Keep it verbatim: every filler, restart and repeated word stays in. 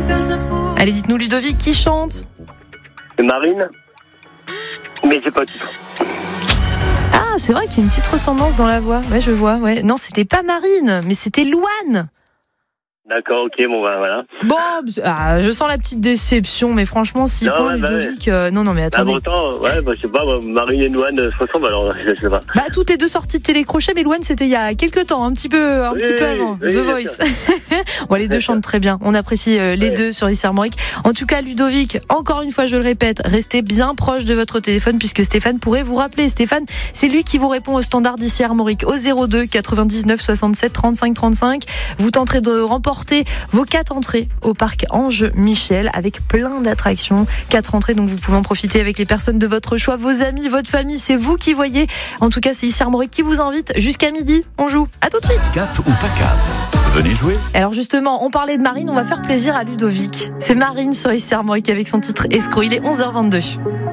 Allez, dites-nous Ludovic, qui chante? Marine. Mais j'ai pas tout. Ah, c'est vrai qu'il y a une petite ressemblance dans la voix. Ouais, je vois. Ouais. Non, c'était pas Marine, mais c'était Louane. D'accord, ok, bon bah voilà. Bon, ah, je sens la petite déception, mais franchement, si Non, pour ouais, bah, Ludovic, euh, non, non, mais Bah, attendez. pourtant, ouais, bah, je sais pas, bah, Marine et Louane se ressemblent, alors je sais pas. Bah, toutes les deux sorties de Télécrochet, mais Louane, c'était il y a quelques temps, un petit peu, un Oui, petit peu oui, avant. oui, The bien Voice. Bon, les deux chantent très bien. On apprécie euh, les Ouais. deux sur Ici Armorique. En tout cas, Ludovic, encore une fois, je le répète, restez bien proche de votre téléphone puisque Stéphane pourrait vous rappeler. Stéphane, c'est lui qui vous répond au standard d'Ici Armorique au zéro deux quatre-vingt-dix-neuf soixante-sept trente-cinq trente-cinq. Vous tenterez de remporter vos quatre entrées au parc Ange Michel avec plein d'attractions. Quatre entrées, donc vous pouvez en profiter avec les personnes de votre choix, vos amis, votre famille, c'est vous qui voyez. En tout cas, c'est Ici Armorique qui vous invite jusqu'à midi. On joue. À tout de suite. Cap ou pas cap? Venez jouer. Alors justement, on parlait de Marine, on va faire plaisir à Ludovic. C'est Marine sur Ici Armorique avec son titre Escroc. Il est onze heures vingt-deux.